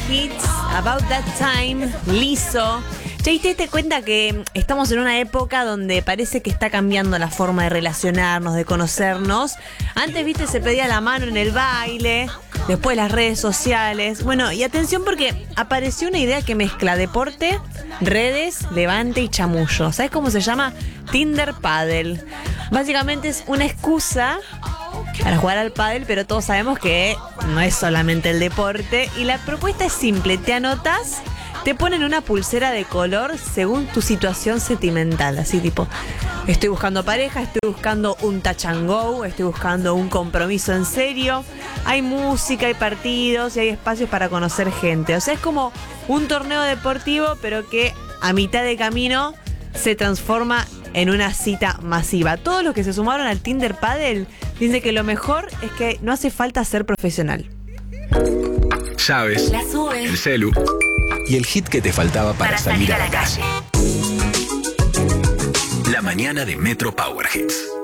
Hits, About That Time, Lizzo. Che, ¿te diste cuenta que estamos en una época donde parece que está cambiando la forma de relacionarnos, de conocernos? Antes, viste, se pedía la mano en el baile, después las redes sociales. Bueno, y atención porque apareció una idea que mezcla deporte, redes, levante y chamullo. ¿Sabes cómo se llama? Tinder Paddle. Básicamente es una excusa para jugar al pádel, pero todos sabemos que no es solamente el deporte. Y la propuesta es simple, te anotas, te ponen una pulsera de color según tu situación sentimental. Así tipo, estoy buscando pareja, estoy buscando un touch and go, estoy buscando un compromiso en serio. Hay música, hay partidos y hay espacios para conocer gente. O sea, es como un torneo deportivo, pero que a mitad de camino se transforma en una cita masiva. Todos los que se sumaron al Tinder Paddle dicen que lo mejor es que no hace falta ser profesional. Llaves, el celu y el hit que te faltaba para salir a la calle. La mañana de Metro Power Hits.